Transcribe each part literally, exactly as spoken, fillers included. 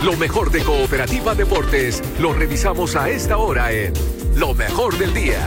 Lo mejor de Cooperativa Deportes lo revisamos a esta hora en Lo Mejor del Día.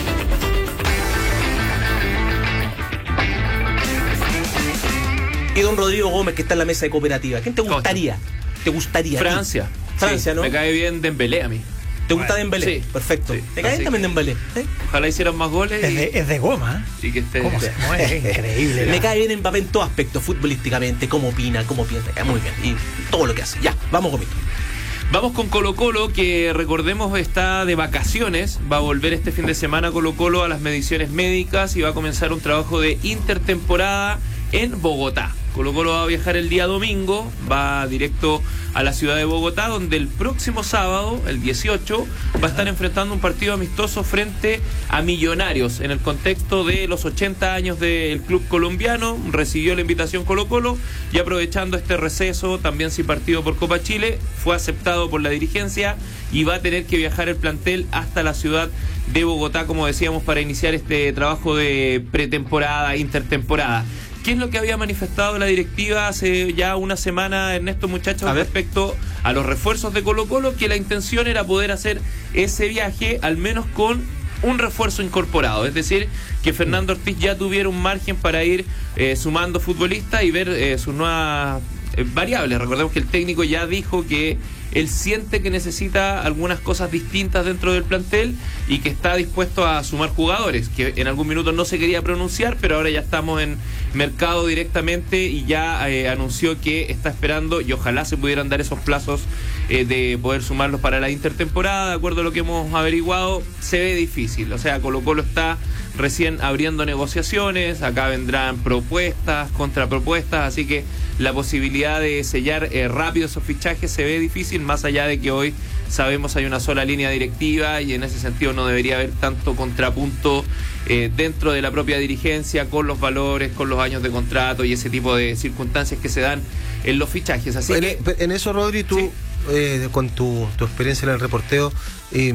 Y don Rodrigo Gómez, que está en la mesa de Cooperativa, ¿quién te gustaría? ¿Te gustaría? Francia. Francia, sí, ¿no? Me cae bien Dembélé a mí. ¿Te gusta Dembélé? Sí. Perfecto. Sí. ¿Te cae bien también Dembélé? ¿Eh? Ojalá hicieran más goles. Es y, de, es de goma, ¿eh? y que esté... ¿Cómo se mueve? Es increíble. Me la- cae bien Mbappé en todo aspecto, futbolísticamente, cómo opina, cómo piensa, me cae muy bien. Y todo lo que hace. Ya, vamos conmigo. Vamos con Colo Colo, que recordemos está de vacaciones. Va a volver este fin de semana Colo Colo a las mediciones médicas y va a comenzar un trabajo de intertemporada en Bogotá. Colo Colo va a viajar el día domingo, va directo a la ciudad de Bogotá, donde el próximo sábado, el dieciocho, va a estar enfrentando un partido amistoso frente a Millonarios, en el contexto de los ochenta años del club colombiano. Recibió la invitación Colo Colo y, aprovechando este receso, también sin partido por Copa Chile, fue aceptado por la dirigencia y va a tener que viajar el plantel hasta la ciudad de Bogotá, como decíamos, para iniciar este trabajo de pretemporada, intertemporada. ¿Qué es lo que había manifestado la directiva hace ya una semana, Ernesto, muchachos, A ver. respecto a los refuerzos de Colo Colo? Que la intención era poder hacer ese viaje al menos con un refuerzo incorporado, es decir, que Fernando Ortiz ya tuviera un margen para ir eh, sumando futbolistas y ver eh, sus nuevas eh, variables. Recordemos que el técnico ya dijo que él siente que necesita algunas cosas distintas dentro del plantel y que está dispuesto a sumar jugadores, que en algún minuto no se quería pronunciar, pero ahora ya estamos en mercado directamente y ya eh, anunció que está esperando, y ojalá se pudieran dar esos plazos eh, de poder sumarlos para la intertemporada. De acuerdo a lo que hemos averiguado, se ve difícil. O sea, Colo Colo está recién abriendo negociaciones, acá vendrán propuestas, contrapropuestas, así que la posibilidad de sellar eh, rápido esos fichajes se ve difícil, más allá de que hoy sabemos hay una sola línea directiva y en ese sentido no debería haber tanto contrapunto eh, dentro de la propia dirigencia con los valores, con los años de contrato y ese tipo de circunstancias que se dan en los fichajes. Así en, que en eso, Rodri, tú, Sí. eh, con tu, tu experiencia en el reporteo, eh,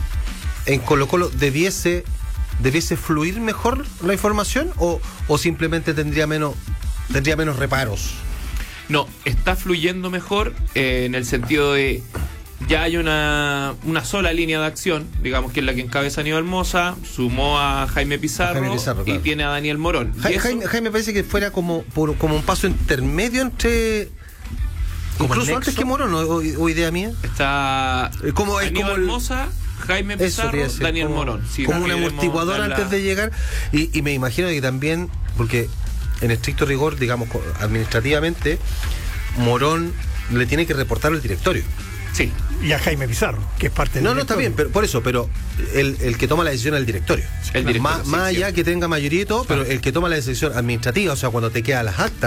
en Colo Colo debiese debiese fluir mejor la información o, o simplemente tendría menos tendría menos reparos. no, está fluyendo mejor eh, en el sentido de ya hay una, una sola línea de acción, digamos que es la que encabeza Aníbal Mosa, sumó a Jaime Pizarro, Jaime Pizarro, claro. y tiene a Daniel Morón. Ja- Y eso- Jaime, Jaime parece que fuera como por, como un paso intermedio entre Como el incluso nexo. antes que Morón, o, o- o idea mía. Está Eh, como- es Aníbal como el- Mosa, Jaime Eso Pizarro, quería decir, Daniel como, Morón. Sí, como no un queremos amortiguador dar la- antes de llegar. Y, y me imagino que también, porque en estricto rigor, digamos, co- administrativamente, Morón le tiene que reportar al directorio. Sí, Y a Jaime Pizarro, que es parte del No, no, está directorio. bien, pero por eso, pero el, el que toma la decisión es el directorio. El directorio, Más, sí, más allá siempre. que tenga mayoría y todo, pero el que toma la decisión administrativa, o sea, cuando te quedan las actas,